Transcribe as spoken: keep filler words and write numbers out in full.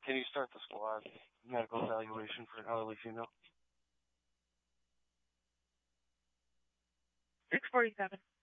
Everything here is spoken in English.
Can you start the squad medical evaluation for an elderly female? six forty-seven.